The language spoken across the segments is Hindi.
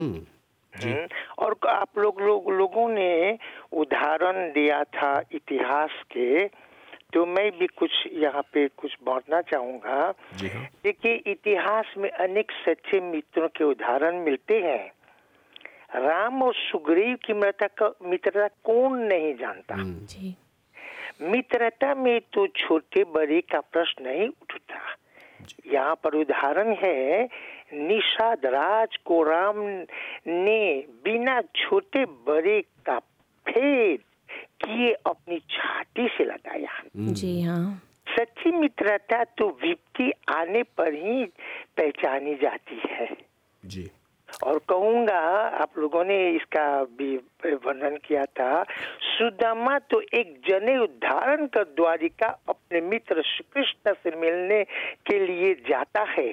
हुँ, जी। और आप लोगों ने उदाहरण दिया था इतिहास के, तो मैं भी कुछ यहाँ पे कुछ बाँटना चाहूँगा। जी हाँ। देखिए, इतिहास में अनेक सच्चे मित्रों के उदाहरण मिलते हैं। राम और सुग्रीव की मित्रता कौन नहीं जानता। हुँ, जी। मित्रता में तो छोटे बड़े का प्रश्न नहीं उठता। जी। यहाँ पर उदाहरण है, निषाद राज को राम ने बिना छोटे बड़े का भेद किए अपनी छाती से लगाया। जी हाँ। सच्ची मित्रता तो विपत्ति आने पर ही पहचानी जाती है। जी। और कहूँगा, आप लोगों ने इसका भी वर्णन किया था, सुदामा तो एक जने उदाहरण का द्वारिका अपने मित्र श्री कृष्ण से मिलने के लिए जाता है।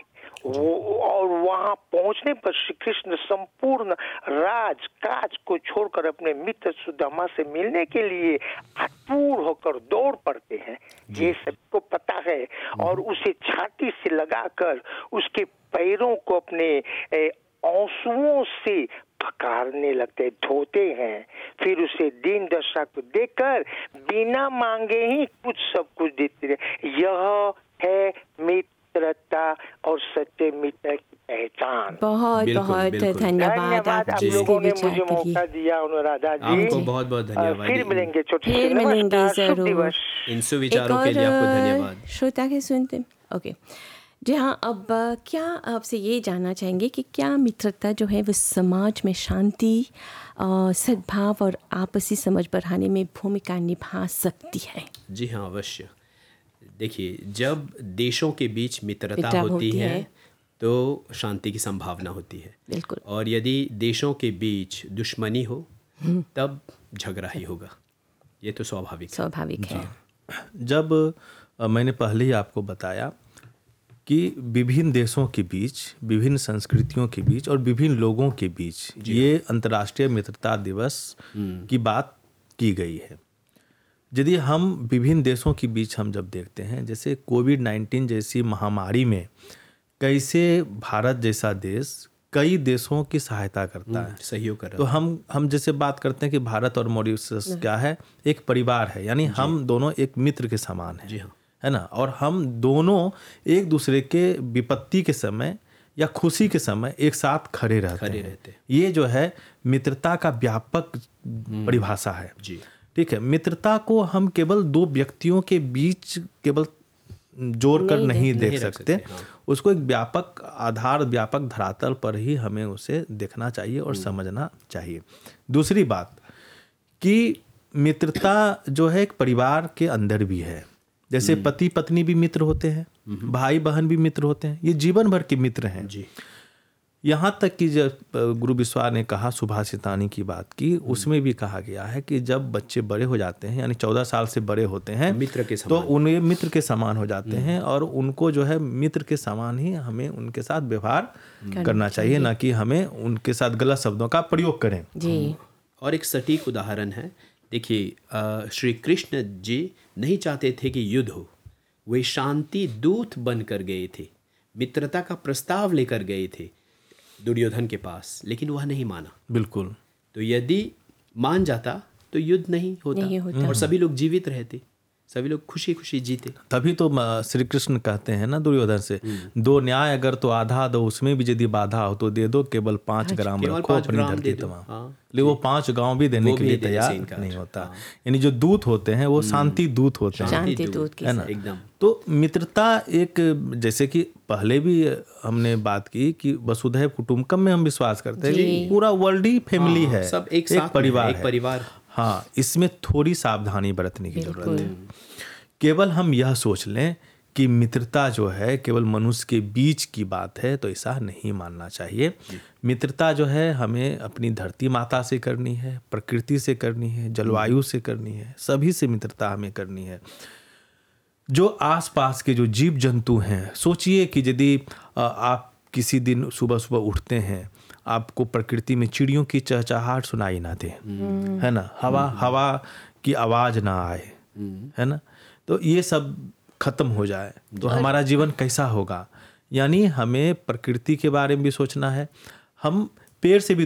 और वहां पहुंचने पर श्री कृष्ण संपूर्ण राज काज को छोड़कर अपने मित्र सुदामा से मिलने के लिए आतुर होकर दौड़ पड़ते हैं। ये सबको पता है। और उसे छाती से लगाकर उसके पैरों को अपने आंसुओं से पकारने लगते, धोते हैं। फिर उसे दीन दशा को देखकर बिना मांगे ही कुछ सब कुछ देते रहे। यह है मित्रता और सच्चे मित्र की पहचान। बहुत बिल्कुल, बहुत बिल्कुल। धन्यवाद आप आप जिसके लोगों ने विचार मुझे के लिए। मौका दिया, अनुराधा जी। आपको बहुत-बहुत धन्यवाद। फिर मिलेंगे छोटे फिर से। मिलेंगे नमस्कार, शुभ जरूर। दिवस। इन एक सुविचारों के और लिए आपको धन्यवाद। श्रोता के सुनते। ओके जी हाँ। अब क्या आपसे ये जानना चाहेंगे कि क्या मित्रता जो है वो समाज में शांति, सद्भाव और आपसी समझ बढ़ाने में भूमिका निभा सकती है? जी हाँ, अवश्य। देखिए, जब देशों के बीच मित्रता मित्रता होती होती है है। तो शांति की संभावना होती है। बिल्कुल। और यदि देशों के बीच दुश्मनी हो तब झगड़ा ही होगा। ये तो स्वाभाविक है। स्वाभाविक है। जब मैंने पहले ही आपको बताया कि विभिन्न देशों के बीच, विभिन्न संस्कृतियों के बीच और विभिन्न लोगों के बीच ये अंतर्राष्ट्रीय मित्रता दिवस की बात की गई है। यदि हम विभिन्न देशों के बीच हम जब देखते हैं, जैसे कोविड-19 जैसी महामारी में कैसे भारत जैसा देश कई देशों की सहायता करता है, सहयोग कर तो रहा है। हम जैसे बात करते हैं कि भारत और मॉरिशस क्या है, एक परिवार है। यानी हम दोनों एक मित्र के समान हैं। जी हाँ। है ना। और हम दोनों एक दूसरे के विपत्ति के समय या खुशी के समय एक साथ खड़े रहते हैं। ये जो है मित्रता का व्यापक परिभाषा है। जी। ठीक है। मित्रता को हम केवल दो व्यक्तियों के बीच केवल जोड़कर नहीं देख सकते। हाँ। उसको एक व्यापक आधार, व्यापक धरातल पर ही हमें उसे देखना चाहिए और समझना चाहिए। दूसरी बात कि मित्रता जो है एक परिवार के अंदर भी है। जैसे पति पत्नी भी मित्र होते हैं, भाई बहन भी मित्र होते हैं। ये जीवन भर के मित्र हैं। जी। यहाँ तक कि जब गुरु विश्वास ने कहा, सुभाषितानी की बात की, उसमें भी कहा गया है कि जब बच्चे बड़े हो जाते हैं, यानी 14 साल से बड़े होते हैं, मित्र के तो उन्हें मित्र के समान हो जाते हैं। और उनको जो है मित्र के समान ही हमें उनके साथ व्यवहार करना चाहिए, ना कि हमें उनके साथ गलत शब्दों का प्रयोग करें। जी। और एक सटीक उदाहरण है। देखिए, श्री कृष्ण जी नहीं चाहते थे कि युद्ध हो। वे शांति दूत बनकर गए थे, मित्रता का प्रस्ताव लेकर गए थे दुर्योधन के पास, लेकिन वह नहीं माना। बिल्कुल। तो यदि मान जाता तो युद्ध नहीं होता और सभी लोग जीवित रहते, सभी लोग खुशी खुशी जीते। तभी तो श्री कृष्ण कहते हैं ना दुर्योधन से, दो न्याय अगर तो आधा दो, उसमें भी यदि बाधा हो तो दे दो, केवल 5 ग्राम रखो अपनी धरती तमाम। लेकिन वो 5 गांव भी देने के लिए तैयार नहीं होता। यानी जो दूत होते हैं वो शांति दूत होते हैं। शांति दूत है ना। एकदम। तो मित्रता एक, जैसे कि पहले भी हमने बात की कि वसुधैव कुटुंबकम में हम विश्वास करते हैं। पूरा वर्ल्ड ही फैमिली है, सब एक साथ परिवार एक है। परिवार। हाँ, इसमें थोड़ी सावधानी बरतने की जरूरत है। केवल हम यह सोच लें कि मित्रता जो है केवल मनुष्य के बीच की बात है, तो ऐसा नहीं मानना चाहिए। मित्रता जो है हमें अपनी धरती माता से करनी है, प्रकृति से करनी है, जलवायु से करनी है, सभी से मित्रता हमें करनी है। जो आसपास के जो जीव जंतु हैं, सोचिए कि यदि आप किसी दिन सुबह सुबह उठते हैं, आपको प्रकृति में चिड़ियों की चहचहाहट सुनाई ना दे, है ना, हवा की आवाज़ ना आए, है ना, तो ये सब खत्म हो जाए तो हमारा जीवन कैसा होगा। यानी हमें प्रकृति के बारे में भी सोचना है। हम पेड़ से भी